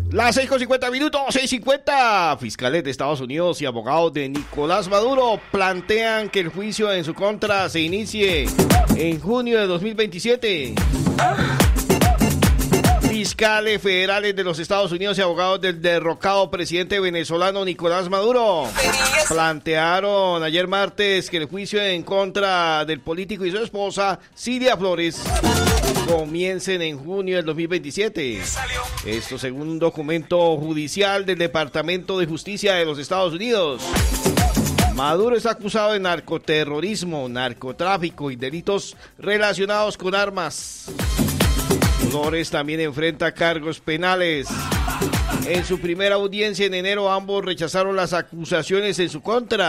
Las 6:50, 6:50. Fiscales de Estados Unidos y abogados de Nicolás Maduro plantean que el juicio en su contra se inicie en junio de 2027. Fiscales federales de los Estados Unidos y abogados del derrocado presidente venezolano Nicolás Maduro plantearon ayer martes que el juicio en contra del político y su esposa, Cilia Flores, comiencen en junio del 2027. Esto según un documento judicial del Departamento de Justicia de los Estados Unidos. Maduro está acusado de narcoterrorismo, narcotráfico y delitos relacionados con armas. Flores también enfrenta cargos penales. En su primera audiencia en enero, ambos rechazaron las acusaciones en su contra.